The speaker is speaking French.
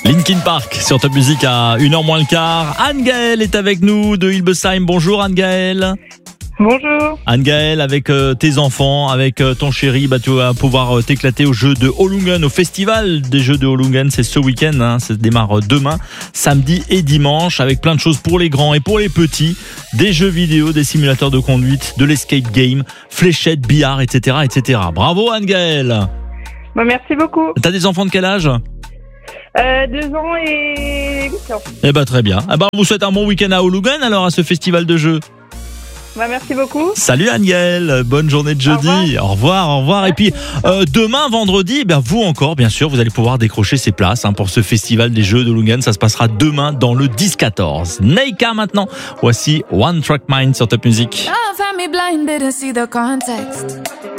Linkin Park sur Top Music à 1h moins le quart. Anne-Gaëlle est avec nous de Hilbesheim. Bonjour Anne-Gaëlle. Bonjour. Anne-Gaëlle, avec tes enfants, avec ton chéri, tu vas pouvoir t'éclater au jeu de Holungen, au festival des jeux de Holungen. C'est ce week-end, ça démarre demain, samedi et dimanche, avec plein de choses pour les grands et pour les petits. Des jeux vidéo, des simulateurs de conduite, de l'escape game, fléchettes, billard, etc., etc. Bravo Anne-Gaëlle. Merci beaucoup. T'as des enfants de quel âge ? 2 ans et 8 ans. Eh ben très bien. On vous souhaite un bon week-end à Holungen alors, à ce festival de jeux. Merci beaucoup. Salut Anne-Gaëlle, bonne journée de jeudi. Au revoir. Et puis demain vendredi, vous encore bien sûr, vous allez pouvoir décrocher ces places pour ce festival des jeux de Holungen. Ça se passera demain dans le 10-14. Neika maintenant. Voici One Track Mind sur Top Music.